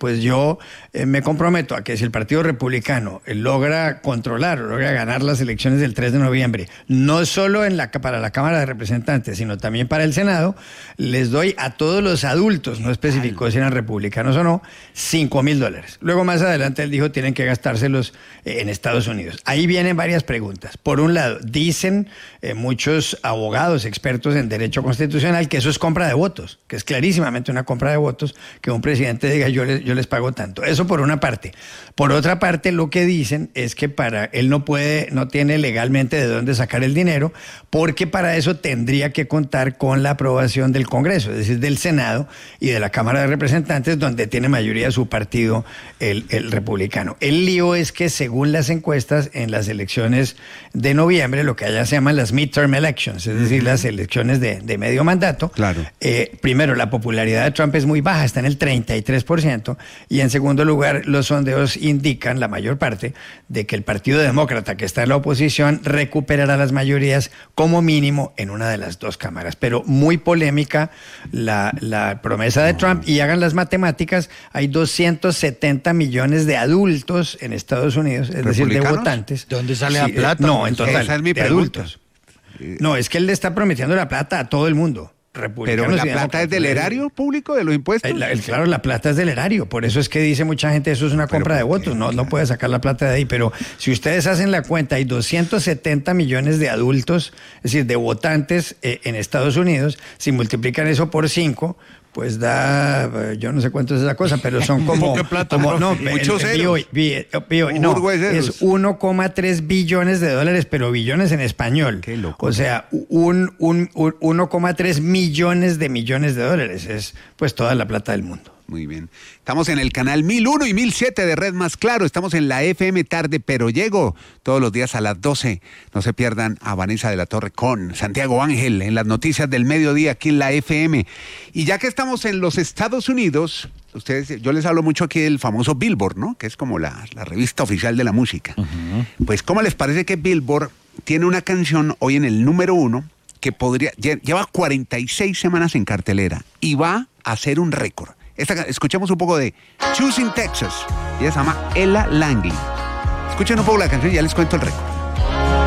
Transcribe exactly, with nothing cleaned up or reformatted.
pues yo eh, me comprometo a que si el Partido Republicano eh, logra controlar, logra ganar las elecciones del tres de noviembre, no solo en la, para la Cámara de Representantes, sino también para el Senado, les doy a todos los adultos, no especificó si eran republicanos o no, cinco mil dólares. Luego más adelante él dijo tienen que gastárselos eh, en Estados Unidos. Ahí vienen varias preguntas. Por un lado, dicen eh, muchos abogados, expertos en derecho constitucional, que eso es compra de votos, que es clarísimamente una compra de votos, que un presidente diga yo les, yo les pago tanto. Eso por una parte. Por otra parte, lo que dicen es que para él no puede, no tiene legalmente de dónde sacar el dinero, porque para eso tendría que contar con la aprobación del Congreso, es decir, del Senado y de la Cámara de Representantes, donde tiene mayoría su partido, el, el republicano. El lío es que según las encuestas, en las elecciones de noviembre, lo que allá se llaman las midterm elections, es decir, las elecciones de, de medio mandato, claro. eh, primero, la popularidad de Trump es muy baja, está en el treinta y tres por ciento, y en segundo lugar, los sondeos indican, la mayor parte, de que el Partido Demócrata, que está en la oposición, recuperará las mayorías como mínimo en una de las dos cámaras. Pero muy polémica la, la promesa de Trump, y hagan las matemáticas, hay doscientos setenta millones de adultos en Estados Unidos, es decir, de votantes. ¿De dónde sale Sí, la plata? No, en total, esa es mi de pregunta. adultos. No, es que él le está prometiendo la plata a todo el mundo. Pero la plata es del erario público, de los impuestos. El, el, claro, la plata es del erario, por eso es que dice mucha gente eso es una pero compra de votos, no, no puede sacar la plata de ahí, pero si ustedes hacen la cuenta, hay doscientos setenta millones de adultos, es decir, de votantes eh, en Estados Unidos, si multiplican eso por cinco, pues da, yo no sé cuánto es esa cosa, pero son como... ¿Qué plata, como no, muchos el, el, bio, bio, bio, no, es uno coma tres billones de dólares, pero billones en español. Qué loco. O sea, un, un, un uno coma tres millones de millones de dólares. Es pues toda la plata del mundo. Muy bien. Estamos en el canal mil uno y mil siete de Red Más Claro. Estamos en la F M Tarde, pero llego todos los días a las doce. No se pierdan a Vanessa de la Torre con Santiago Ángel en las noticias del mediodía aquí en la F M. Y ya que estamos en los Estados Unidos, ustedes, yo les hablo mucho aquí del famoso Billboard, ¿no? Que es como la, la revista oficial de la música. Uh-huh. Pues, ¿cómo les parece que Billboard tiene una canción hoy en el número uno que podría, lleva cuarenta y seis semanas en cartelera y va a hacer un récord? Esta, escuchemos un poco de Choosing Texas. Ella se llama Ella Langley. Escuchen un poco la canción y ya les cuento el récord.